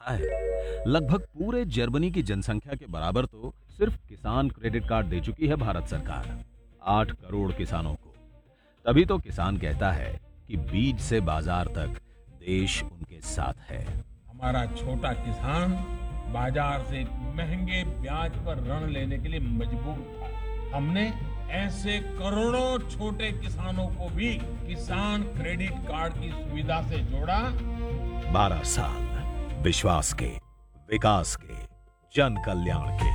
पता है, लगभग पूरे जर्मनी की जनसंख्या के बराबर तो सिर्फ किसान क्रेडिट कार्ड दे चुकी है भारत सरकार, 8 करोड़ किसानों को। तभी तो किसान कहता है कि बीज से बाजार तक देश उनके साथ है। हमारा छोटा किसान बाजार से महंगे ब्याज पर ऋण लेने के लिए मजबूर था। हमने ऐसे करोड़ों छोटे किसानों को भी किसान क्रेडिट कार्ड की सुविधा से जोड़ा। 12 साल विश्वास के, विकास के, जन कल्याण के।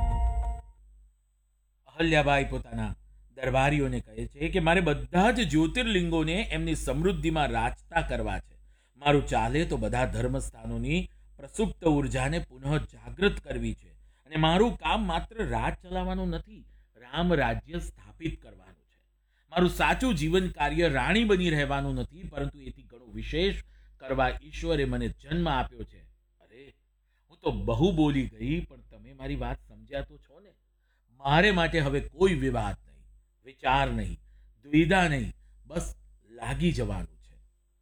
અહલ્યાબાઈ પોતાના દરબારીઓને કહે છે કે મારે બધા જ જ્યોતિર્લિંગોને એમની સમૃદ્ધિમાં રાચતા કરવા છે. મારું ચાલે તો બધા ધર્મસ્થાનોની પ્રસુપ્ત ઉર્જાને પુનઃ જાગૃત કરવી છે. અને મારું કામ માત્ર રાજ ચલાવવાનું નથી, રામ રાજ્ય સ્થાપિત કરવાનું છે. મારું સાચું જીવન કાર્ય રાણી બની રહેવાનું નથી, પરંતુ એથી ઘણું વિશેષ કરવા ઈશ્વરે મને જન્મ આપ્યો છે. અરે, હું તો બહુ બોલી ગઈ, પણ તમે મારી વાત સમજ્યા તો છો ને? મારે માટે હવે કોઈ વિવાદ નહીં, વિચાર નહીં, દ્વિધા નહીં, બસ લાગી જવાનું છે.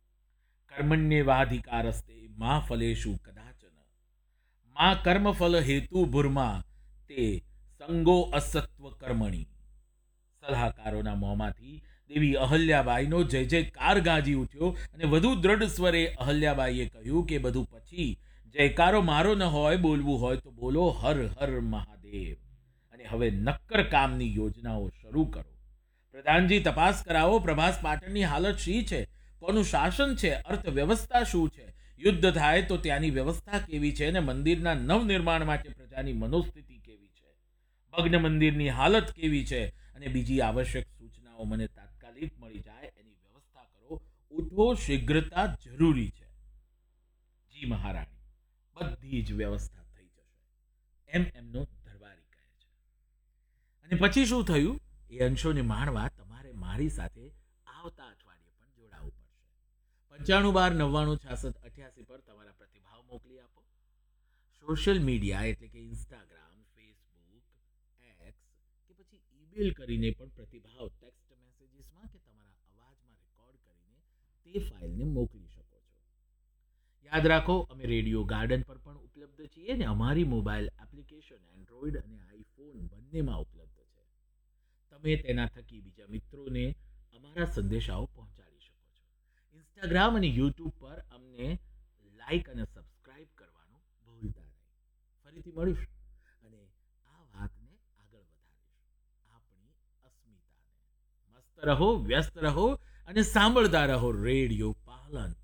કર્મણ્યેવાધિકારસ્તે મા ફલેષુ કદાચન મા કર્મફલ હેતુ ભૂર્મા તે સંગો અસત્વ કર્મણી. સલાહકારોના મોંમાંથી દેવી અહલ્યાબાઈનો જય જયકાર ગાજી ઉઠ્યો અને વધુ દ્રઢ સ્વરે અહલ્યાબાઈએ કહ્યું કે બધું પછી જયકારો મારો ન હોય, બોલવું હોય તો બોલો હર હર મહાદેવ. અને હવે નક્કર કામની યોજનાઓ શરૂ કરો. પ્રધાનજી તપાસ કરાવો, પ્રભાસ પાટણની હાલત શી છે, કોનું શાસન છે, અર્થવ્યવસ્થા શું છે, યુદ્ધ થાય તો ત્યાંની વ્યવસ્થા કેવી છે, અને મંદિરના નવનિર્માણ માટે પ્રજાની મનોસ્થિતિ કેવી છે, ભગ્ન મંદિરની હાલત કેવી છે, અને બીજી આવશ્યક સૂચનાઓ મને તાત્કાલિક મળી જાય એની વ્યવસ્થા કરો. ઉઠો, શીઘ્રતા જરૂરી છે. જી મહારાણી, બધી જ વ્યવસ્થા થઈ જશે, એમ એમનો દરબારી કહે છે. અને પછી શું થયું એ અંશોને માણવા તમારે મારી સાથે આવતા અઠવાડિયે પણ જોડાવું પડશે. 95 12 99 66 88 પર તમારા પ્રતિભાવ મોકલી આપો. સોશિયલ મીડિયા એટલે કે ઇન્સ્ટાગ્રામ, ફેસબુક, એક્સ કે પછી ઈમેલ કરીને પણ પ્રતિભાવ ટેક્સ્ટ મેસેજીસમાં કે તમારા અવાજમાં રેકોર્ડ કરીને તે ફાઇલને મોકલી શકો છો. યાદ રાખો, અમે રેડિયો ગાર્ડન પર પણ ઉપલબ્ધ છીએ ને અમારી મોબાઈલ એપ્લિકેશન એન્ડ્રોઈડ અને આઈફોન બંનેમાં ઉપલબ્ધ છે. તમે તેના થકી બીજા મિત્રોને અમારા સંદેશાઓ પહોંચાડી શકો છો. ઇન્સ્ટાગ્રામ અને યુટ્યુબ પર અમને લાઈક અને સબસ્ક્રાઇબ કરવાનું ભૂલતા નહીં. ફરીથી મળીશું અને આ વાતને આગળ વધારીશું, આપણી અસ્મિતાને. મસ્ત રહો, વ્યસ્ત રહો અને સાંભળતા રહો રેડિયો પાલન.